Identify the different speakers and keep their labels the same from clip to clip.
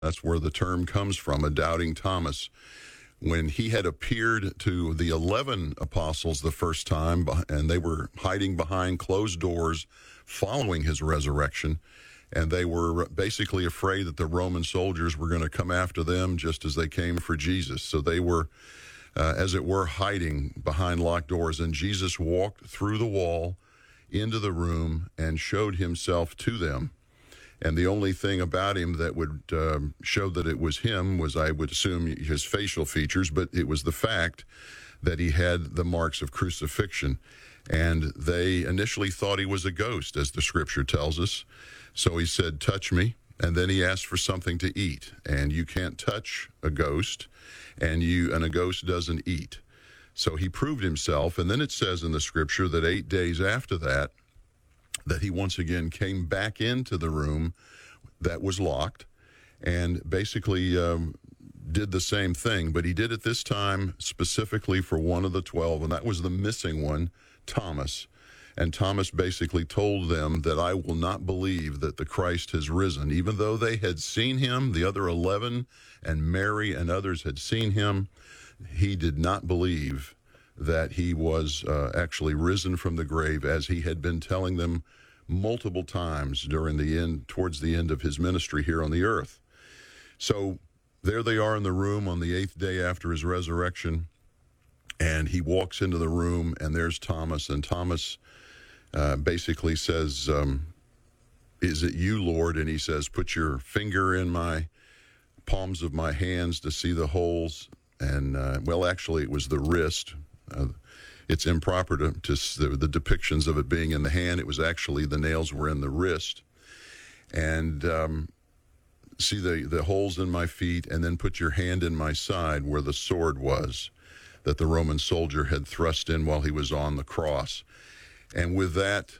Speaker 1: That's where the term comes from, a doubting Thomas. When he had appeared to the 11 apostles the first time, and they were hiding behind closed doors following his resurrection, and they were basically afraid that the Roman soldiers were going to come after them just as they came for Jesus. So they were, as it were, hiding behind locked doors, and Jesus walked through the wall into the room and showed himself to them. And the only thing about him that would show that it was him was, I would assume, his facial features, but it was the fact that he had the marks of crucifixion. And they initially thought he was a ghost, as the scripture tells us. So he said, "Touch me." And then he asked for something to eat. And you can't touch a ghost, and a ghost doesn't eat. So he proved himself. And then it says in the scripture that 8 days after that he once again came back into the room that was locked and basically did the same thing. But he did it this time specifically for one of the 12, and that was the missing one, Thomas. And Thomas basically told them that I will not believe that the Christ has risen. Even though they had seen him, the other 11 and Mary and others had seen him, he did not believe that he was actually risen from the grave, as he had been telling them multiple times towards the end of his ministry here on the earth. So there they are in the room on the 8th day after his resurrection, and he walks into the room, and there's Thomas, and Thomas basically says, "Is it you, Lord?" And he says, "Put your finger in my palms of my hands to see the holes." And well, actually, it was the wrist. It's improper to the depictions of it being in the hand. It was actually the nails were in the wrist. And see the holes in my feet, and then put your hand in my side where the sword was that the Roman soldier had thrust in while he was on the cross. And with that,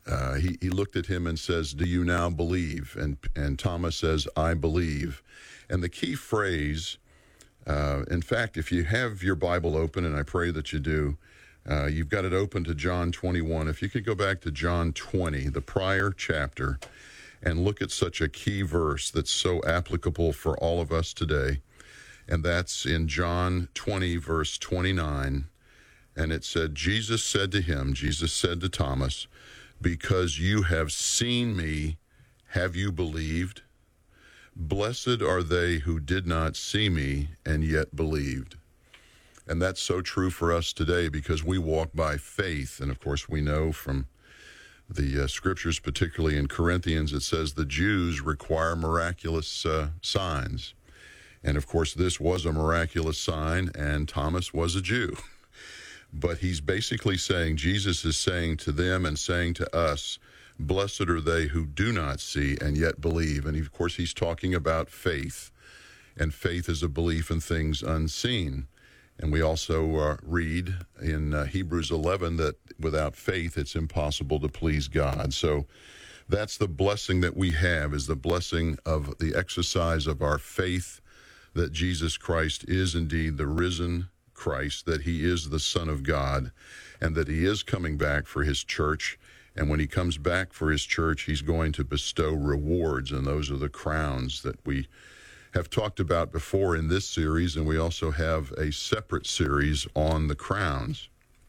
Speaker 1: he looked at him and says, "Do you now believe?" And Thomas says, "I believe." And the key phrase, in fact, if you have your Bible open, and I pray that you do, you've got it open to John 21. If you could go back to John 20, the prior chapter, and look at such a key verse that's so applicable for all of us today. And that's in John 20, verse 29. And it said, Jesus said to Thomas, "Because you have seen me, have you believed? Blessed are they who did not see me and yet believed." And that's so true for us today, because we walk by faith. And of course, we know from the scriptures, particularly in Corinthians, it says the Jews require miraculous signs. And of course, this was a miraculous sign, and Thomas was a Jew. But he's basically saying, Jesus is saying to them and saying to us, blessed are they who do not see and yet believe. And of course, he's talking about faith. And faith is a belief in things unseen. And we also read in Hebrews 11 that without faith, it's impossible to please God. So that's the blessing that we have, is the blessing of the exercise of our faith that Jesus Christ is indeed the risen Christ, that he is the Son of God, and that he is coming back for his church. And when he comes back for his church, he's going to bestow rewards, and those are the crowns that we have talked about before in this series, and we also have a separate series on the crowns,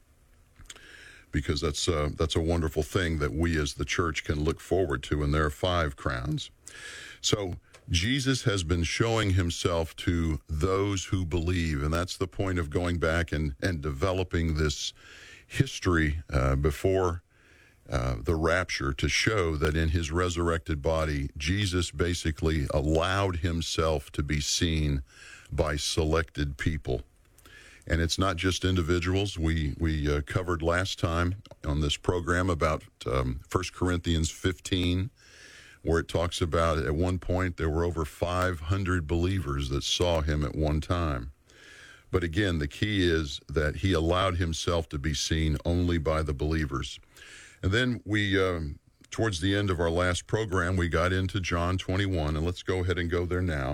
Speaker 1: because that's a wonderful thing that we as the church can look forward to, and there are 5 crowns. So Jesus has been showing himself to those who believe, and that's the point of going back and developing this history before the rapture, to show that in his resurrected body, Jesus basically allowed himself to be seen by selected people. And it's not just individuals. We covered last time on this program about 1 Corinthians 15, where it talks about at one point there were over 500 believers that saw him at one time. But again, the key is that he allowed himself to be seen only by the believers. And then we, towards the end of our last program, we got into John 21, and let's go ahead and go there now.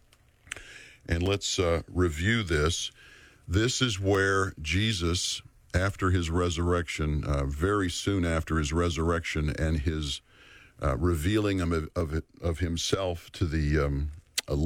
Speaker 1: And let's review this. This is where Jesus, after his resurrection, very soon after his resurrection and his revealing of himself to the